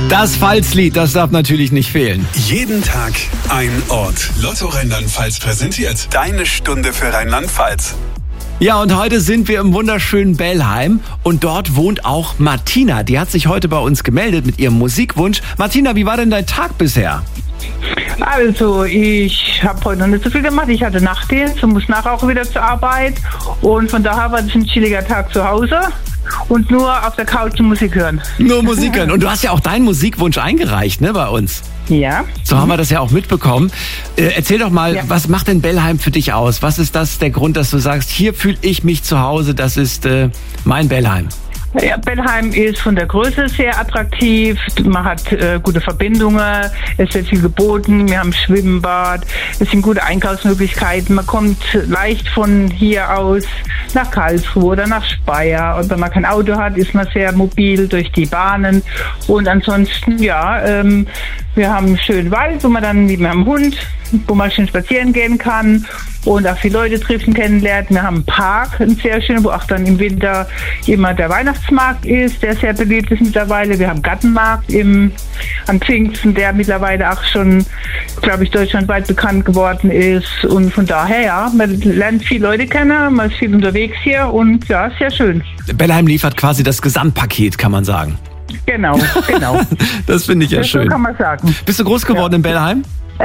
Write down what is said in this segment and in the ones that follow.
Das Pfalzlied, das darf natürlich nicht fehlen. Jeden Tag ein Ort. Lotto Rheinland-Pfalz präsentiert. Deine Stunde für Rheinland-Pfalz. Ja, und heute sind wir im wunderschönen Bellheim und dort wohnt auch Martina. Die hat sich heute bei uns gemeldet mit ihrem Musikwunsch. Martina, wie war denn dein Tag bisher? Also, ich habe heute noch nicht so viel gemacht. Ich hatte Nachtdienst und muss nachher auch wieder zur Arbeit. Und von daher war das ein chilliger Tag zu Hause und nur auf der Couch Musik hören. Nur Musik hören. Und du hast ja auch deinen Musikwunsch eingereicht, ne, bei uns. Ja. So haben wir das ja auch mitbekommen. Erzähl doch mal, Was macht denn Bellheim für dich aus? Was ist das der Grund, dass du sagst, hier fühle ich mich zu Hause, das ist mein Bellheim? Ja, Bellheim ist von der Größe sehr attraktiv. Man hat gute Verbindungen, es wird viel geboten, wir haben Schwimmbad, es sind gute Einkaufsmöglichkeiten. Man kommt leicht von hier aus nach Karlsruhe oder nach Speyer. Und wenn man kein Auto hat, ist man sehr mobil durch die Bahnen. Und ansonsten, wir haben einen schönen Wald, wo man dann wie mit einem Hund, wo man schön spazieren gehen kann und auch viele Leute treffen, kennenlernt. Wir haben einen Park, einen sehr schönen, wo auch dann im Winter immer der Weihnachtsmarkt ist, der sehr beliebt ist mittlerweile. Wir haben einen Gartenmarkt an Pfingsten, der mittlerweile auch schon, glaube ich, deutschlandweit bekannt geworden ist. Und von daher, man lernt viele Leute kennen, man ist viel unterwegs hier und ja, sehr schön. Bellheim liefert quasi das Gesamtpaket, kann man sagen. Genau. Das finde ich ja schön. So kann man sagen. Bist du groß geworden in Bellheim?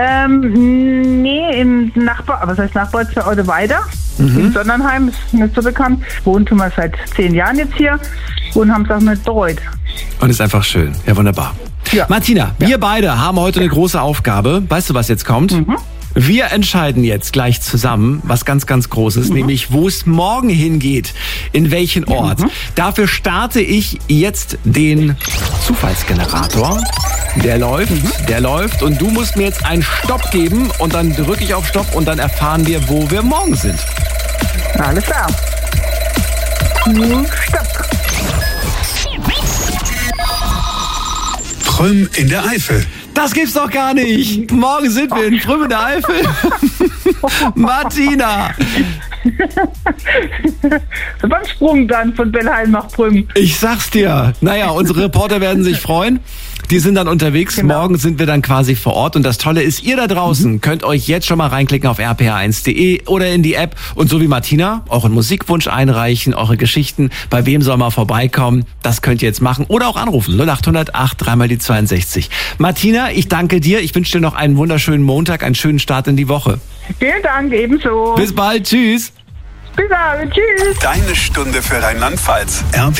Nee, im was heißt Nachbar, 2 Orte weiter. In Sonnenheim, ist nicht so bekannt. Wohnen tun wir seit 10 Jahren jetzt hier und haben es auch nicht bereut. Und ist einfach schön. Ja, wunderbar. Ja. Martina, wir beide haben heute eine große Aufgabe. Weißt du, was jetzt kommt? Wir entscheiden jetzt gleich zusammen was ganz, ganz Großes, nämlich wo es morgen hingeht, in welchen Ort. Dafür starte ich jetzt den Zufallsgenerator. Der läuft und du musst mir jetzt einen Stopp geben und dann drücke ich auf Stopp und dann erfahren wir, wo wir morgen sind. Alles klar. Stopp. Prüm in der Eifel. Das gibt's doch gar nicht. Morgen sind wir in Prüm in der Eifel. Martina. So ein Sprung dann von Bellheim nach Prüm. Ich sag's dir. Naja, unsere Reporter werden sich freuen. Die sind dann unterwegs. Genau. Morgen sind wir dann quasi vor Ort. Und das Tolle ist, ihr da draußen könnt euch jetzt schon mal reinklicken auf rpr1.de oder in die App. Und so wie Martina, euren Musikwunsch einreichen, eure Geschichten. Bei wem soll man vorbeikommen? Das könnt ihr jetzt machen. Oder auch anrufen. 0800 8 3 mal die 62. Martina, ich danke dir. Ich wünsche dir noch einen wunderschönen Montag, einen schönen Start in die Woche. Vielen Dank, ebenso. Bis bald. Tschüss. Bis dann. Tschüss. Deine Stunde für Rheinland-Pfalz.